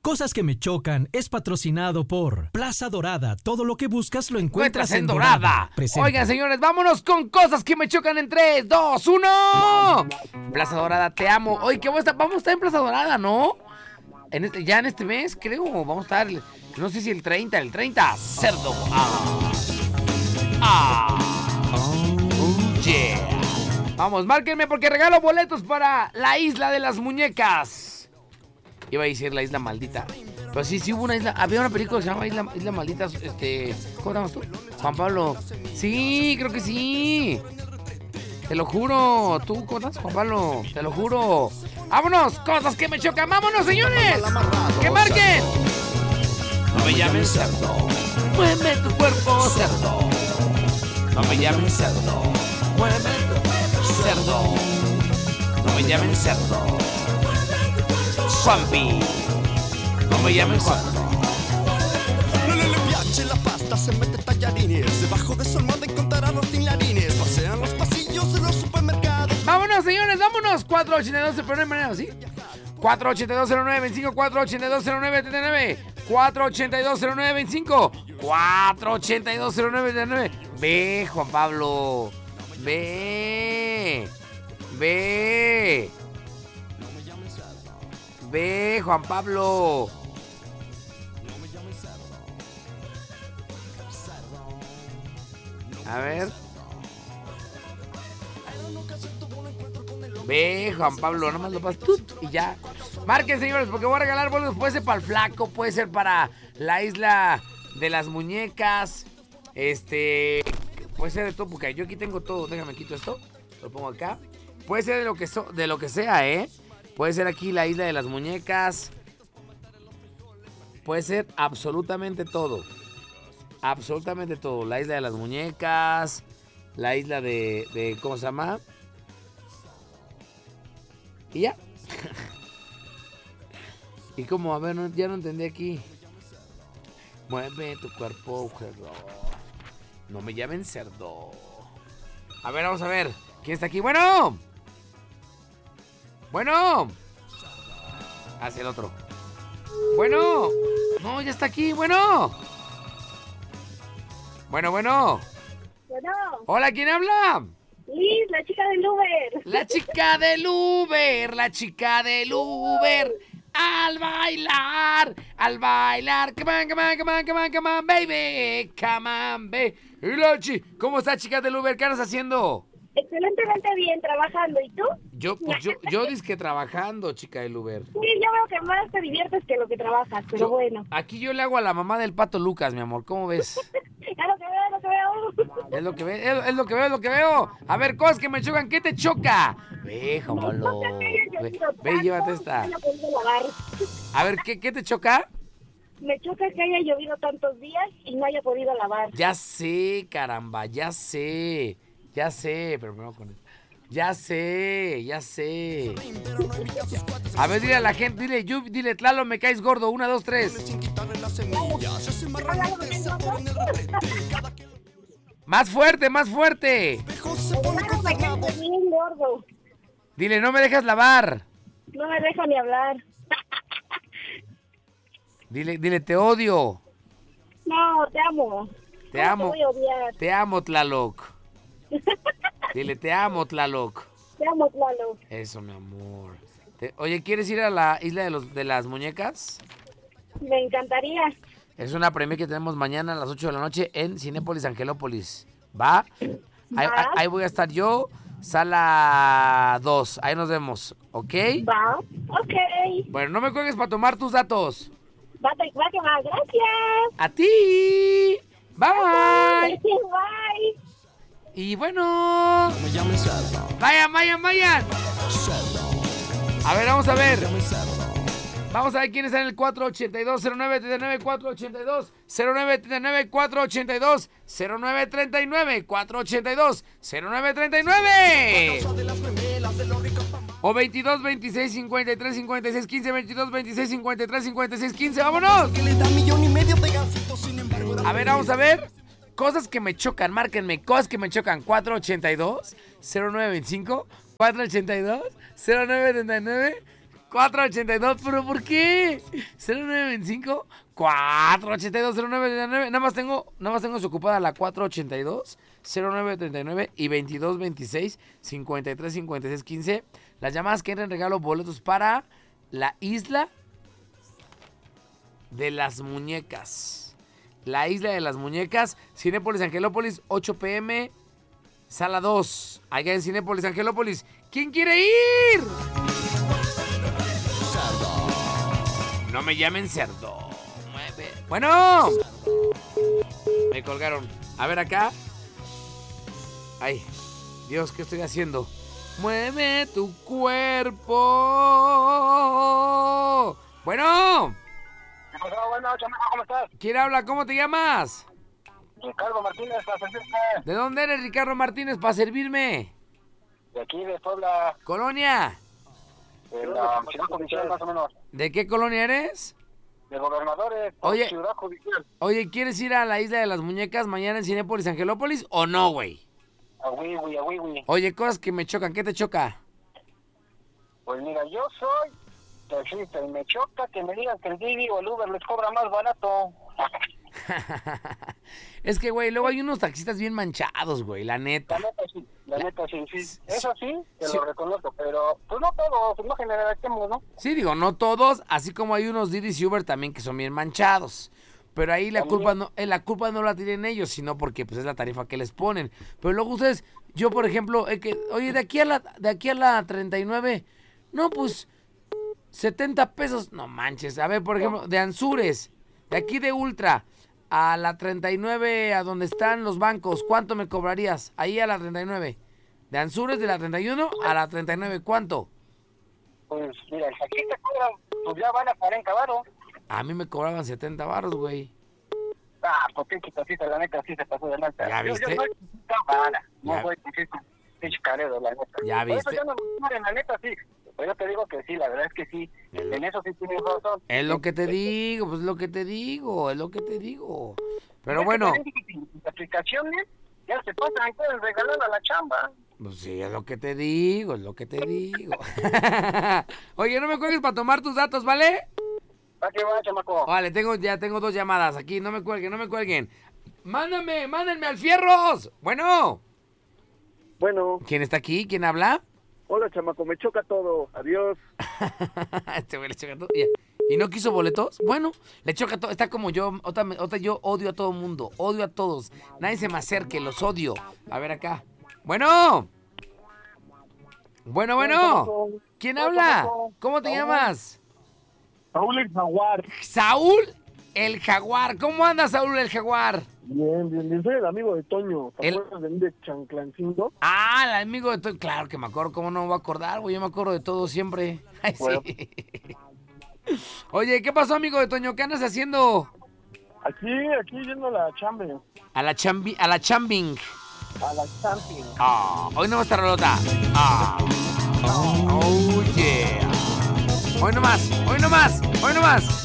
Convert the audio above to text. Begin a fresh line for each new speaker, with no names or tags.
Cosas que me chocan es patrocinado por Plaza Dorada. Todo lo que buscas lo encuentras en
Dorada.
Presenta.
Oigan, señores, vámonos con cosas que me chocan en 3, 2, 1. Plaza Dorada, te amo. Oye, ¿qué vamos a estar en Plaza Dorada, ¿no? Ya en este mes, creo. Vamos a estar, no sé si el 30. Cerdo. Yeah. Vamos, márquenme porque regalo boletos para la Isla de las Muñecas. Iba a decir la Isla Maldita. Pero sí hubo una isla. Había una película que se llama Isla Maldita. ¿Cómo te llamas tú? Juan Pablo. Sí, creo que sí. Te lo juro. ¿Tú cómo estás, Juan Pablo? Te lo juro. ¡Vámonos! Cosas que me chocan. ¡Vámonos, señores! ¡Que marquen! No me llamen cerdo. Mueve tu cuerpo, cerdo. No me llamen cerdo. Mueve tu cuerpo, cerdo. No me llamen cerdo. Juanpi. No me llamen Juanpi.
No le piace la pasta, se mete tallarines. Debajo de su almohada encontrará los tinlarines. Pasean los pasillos de los supermercados.
Vámonos, señores, vámonos. 482, pero no hay manera, ¿sí? 4820925, 4820939, 4820925, 4820939. Ve, Juan Pablo. Ve, Juan Pablo. A ver. Ve, Juan Pablo, nomás lo pasas y ya. Marquen, señores, porque voy a regalar boletos. Puede ser para el Flaco, puede ser para la Isla de las Muñecas. Puede ser de todo, porque yo aquí tengo todo. Déjame quito esto, lo pongo acá. Puede ser de lo que sea, ¿eh? Puede ser aquí la Isla de las Muñecas. Puede ser absolutamente todo. Absolutamente todo. La Isla de las Muñecas. La isla de ¿cómo se llama? Y ya. Y como, a ver, ya no entendí aquí. Mueve tu cuerpo, cerdo. No me llamen cerdo. A ver, vamos a ver. ¿Quién está aquí? Bueno. Hacia el otro. Bueno. No, ya está aquí. Bueno.
Bueno.
Hola, ¿quién habla?
Liz, la chica del Uber.
La chica del Uber. Al bailar. Come on, baby. Come on, baby. ¿Cómo está, chica del Uber? ¿Qué andas haciendo?
Excelentemente bien, trabajando. ¿Y tú?
Yo dizque trabajando, chica del Uber.
Sí, yo veo que más te diviertes que lo que trabajas, pero bueno.
Aquí yo le hago a la mamá del Pato Lucas, mi amor. ¿Cómo ves?
Es lo que veo.
Es lo que veo. A ver, cosas que me chocan. ¿Qué te choca? Ve, Pablo. Ve, llévate esta. A ver, ¿qué te choca?
Me choca que haya llovido tantos días y no haya podido lavar.
Ya sé, caramba, ya sé, pero primero con él. Ya sé. A ver, dile a la gente, dile, Tlalo, me caes gordo. 1, 2, 3. Más fuerte.
Bien gordo.
Dile, no me dejas lavar.
No me deja ni hablar.
Dile, te odio.
No, te amo.
Te amo.
Te voy a odiar.
Te amo, Tlaloc. Dile, te amo, Tlaloc.
Te amo, Tlaloc.
Eso, mi amor. Oye, ¿quieres ir a la Isla de las Muñecas?
Me encantaría.
Es una premia que tenemos mañana a las 8 de la noche en Cinépolis Angelópolis. ¿Va? Ahí voy a estar yo, sala 2. Ahí nos vemos, ¿ok?
Va, ok.
Bueno, no me cuelgues para tomar tus datos.
Va que va, gracias.
A ti. Bye.
Bye.
Y bueno. Vayan. A ver, vamos a ver. Vamos a ver quién está en el 482-0939, 482-0939, 482-0939, 482-0939. O 22 26 53 56 15, 22 26 53 56 15. ¡Vámonos! A ver, vamos a ver. Cosas que me chocan, márquenme. Cosas que me chocan. 482 0925, 482 0939, 482, ¿pero por qué? 0925 482 0939. Nada más tengo desocupada la 482 0939 y 2226 53 56 15. Las llamadas que entran regalo boletos para la Isla de las Muñecas. La Isla de las Muñecas, Cinépolis Angelópolis, 8 p.m. Sala 2, allá en Cinépolis Angelópolis. ¿Quién quiere ir? No me llamen cerdo. Mueve. Bueno. Me colgaron. A ver acá. Ay, Dios, ¿qué estoy haciendo? Mueve tu cuerpo. Bueno.
¿Qué pasó? Bueno, chamaco, ¿cómo estás?
¿Quién habla? ¿Cómo te llamas?
Ricardo Martínez, para servirte.
¿De dónde eres, Ricardo Martínez, para servirme?
De aquí, de Puebla,
¿Colonia?
de la Ciudad Judicial, más o menos.
¿De qué colonia eres?
De Gobernadores,
Oye.
Ciudad Judicial.
Oye, ¿quieres ir a la Isla de las Muñecas mañana en Cinépolis Angelópolis o no, güey?
A Wiwi, a Wiwi.
Oye, cosas que me chocan. ¿Qué te choca?
Pues mira, yo soy taxista y me choca que me digan que el Didi o el Uber les cobra más barato.
Es que, güey, luego hay unos taxistas bien manchados, güey, la neta.
La neta sí. Eso sí, te lo reconozco, pero pues no todos, no generalicemos, ¿no?
Sí, digo, no todos, así como hay unos Didi y Uber también que son bien manchados. Pero ahí la culpa no la tienen ellos, sino porque pues es la tarifa que les ponen. Pero luego ustedes, yo por ejemplo, oye, de aquí a la 39, no, pues 70 pesos, no manches. A ver, por ejemplo, de Anzures, de aquí de Ultra a la 39, a donde están los bancos, ¿cuánto me cobrarías? Ahí a la 39. De Anzures, de la 31 a la 39, ¿cuánto?
Pues mira, aquí te cobran, pues ya van a 40 varos.
A mí me cobraban 70 baros, güey.
Ah, pues pinche taxista, la neta sí se pasó de lanza.
¿Ya viste?
Yo soy campana,
Ya.
no soy pinche carero, la neta.
¿Ya
Por
viste?
eso yo no, la neta sí. Pero yo te digo que sí, la verdad es que sí. En eso sí tienes razón.
Es lo que te digo, pues es lo que te digo. Pero bueno,
Las aplicaciones ya se pasan, pueden regalar a la chamba.
pues sí, es lo que te digo. Oye, no me cuelgues para tomar tus datos, ¿vale?
¿Para qué va, chamaco?
Vale, ya tengo 2 llamadas aquí, no me cuelguen. Mándenme al Fierros. Bueno,
Bueno,
¿quién está aquí? ¿Quién habla?
hola chamaco, me choca todo, adiós.
Este güey le choca todo. ¿Y no quiso boletos? Bueno, le choca todo. Está como yo. Otra, yo odio a todo el mundo. Odio a todos. Nadie se me acerque, los odio. A ver acá. Bueno. ¿Quién habla? ¿Cómo te llamas?
Saúl el Jaguar.
Saúl el Jaguar. ¿Cómo anda Saúl el Jaguar?
Bien, soy el amigo de Toño, ¿te acuerdas de mí de Chanclancindo?
Ah, el amigo de Toño. Claro que me acuerdo, ¿cómo no me voy a acordar, güey? Yo me acuerdo de todo siempre. Ay,
Bueno.
sí. Oye, ¿qué pasó, amigo de Toño? ¿Qué andas haciendo?
Aquí yendo a la chambe,
A la chambing.
a la champing.
Ah, hoy no va a estar rolota. Ah. Oh, yeah. Hoy no más.